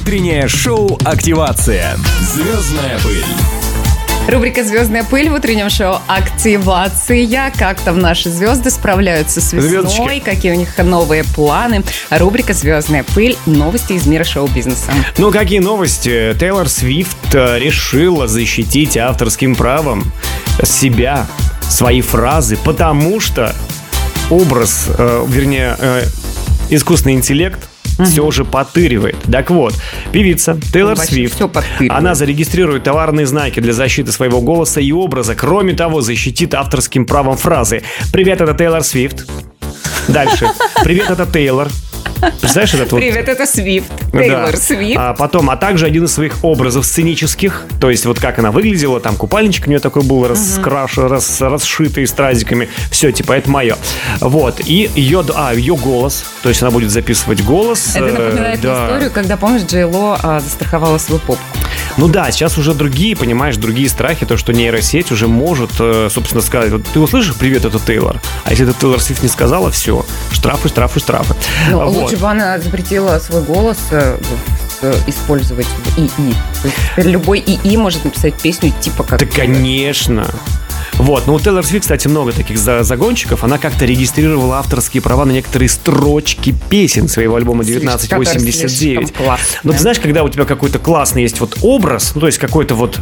Утреннее шоу «Активация». Звездная пыль. Рубрика «Звездная пыль» в утреннем шоу «Активация». Как там наши звезды справляются с весной, Звездочки. какие у них новые планы. Рубрика «Звездная пыль». Новости из мира шоу-бизнеса. Ну, какие новости? Тейлор Свифт решила защитить авторским правом себя, свои фразы, потому что образ, искусственный интеллект все уже подтыривает. Так вот, певица Тейлор Свифт, Все подтыривает. она зарегистрирует товарные знаки для защиты своего голоса и образа. Кроме того, защитит авторским правом фразы: «Привет, это Тейлор Свифт». Дальше. «Привет, это Тейлор». Представляешь, этот вот... Привет, это Свифт. Да. Тейлор Свифт. А также один из своих образов сценических, то есть вот как она выглядела, там купальничек у нее такой был расшитый стразиками, все, типа, это мое. Вот, и ее голос, то есть она будет записывать голос. Это напоминает мне историю, когда, помнишь, Джей Ло застраховала свою попку. Ну да, сейчас уже другие страхи, то, что нейросеть уже может, собственно, сказать: вот ты услышишь «Привет, это Тейлор», а если это Тейлор Свифт не сказала, все, штрафы. Но Вот. лучше бы она запретила свой голос использовать в ИИ. То есть теперь любой ИИ может написать песню типа как... Да, конечно. Вот, но у Тейлор Свифт, кстати, много таких загонщиков. Она как-то регистрировала авторские права на некоторые строчки песен своего альбома 1989. Но ты знаешь, когда у тебя какой-то классный есть вот образ, ну, то есть какой-то вот...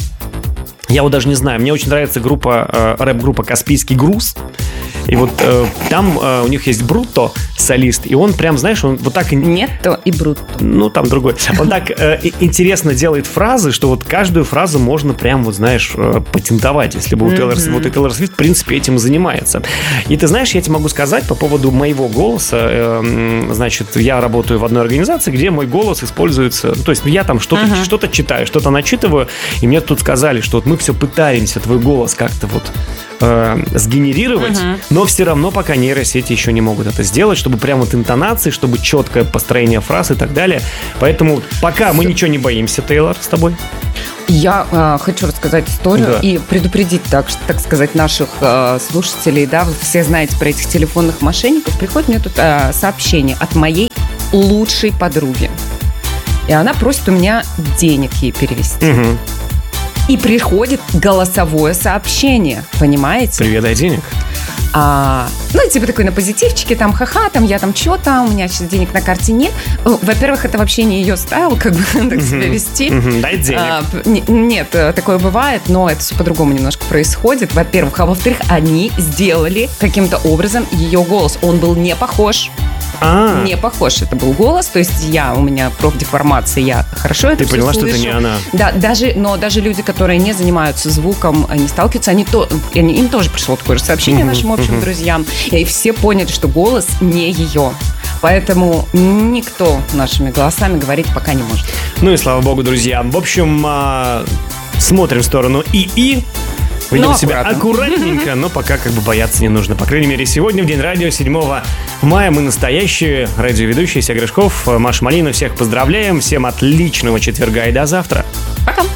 я вот даже не знаю, мне очень нравится рэп-группа «Каспийский груз». И вот там у них есть Брутто, солист, и он прям, знаешь, он вот так... Нетто и Брутто. Ну, там другой. Он так интересно делает фразы, что вот каждую фразу можно прям, вот знаешь, патентовать, если бы у Тейлор Свифт, в принципе, этим и занимается. И ты знаешь, я тебе могу сказать по поводу моего голоса. Значит, я работаю в одной организации, где мой голос используется... Ну, то есть я там что-то читаю, что-то начитываю, и мне тут сказали, что вот мы все пытаемся твой голос как-то вот сгенерировать, но все равно пока нейросети еще не могут это сделать, чтобы прям вот интонации, чтобы четкое построение фраз и так далее. Поэтому пока мы ничего не боимся, Тейлор, с тобой. Я хочу рассказать историю и предупредить, так сказать, наших слушателей. Да, вы все знаете про этих телефонных мошенников. Приходит мне тут сообщение от моей лучшей подруги. И она просит у меня денег ей перевести. И приходит голосовое сообщение, понимаете? Привет, дай денег. Ну, типа такой на позитивчике, там, ха-ха, там, я там что-то, у меня сейчас денег на карте нет. Во-первых, это вообще не ее стайл, как бы, так себя вести. Дай денег. Нет, такое бывает, но это все по-другому немножко происходит, во-первых. А во-вторых, они сделали каким-то образом ее голос. Он был не похож. Не похож это был голос, то есть у меня профдеформация, я хорошо это все слышу. Ты поняла, что это не она? Да, даже люди, которые не занимаются звуком, не сталкиваются, им тоже пришло такое же сообщение нашим общим друзьям, и все поняли, что голос не ее. Поэтому никто нашими голосами говорить пока не может. Ну и слава богу, друзья. В общем, смотрим в сторону ИИ. Ведем себя аккуратненько, но пока как бы бояться не нужно. По крайней мере, сегодня, в день радио, 7 мая, мы настоящие радиоведущие. Ся Гришков, Маша Малина. Всех поздравляем. Всем отличного четверга и до завтра. Пока.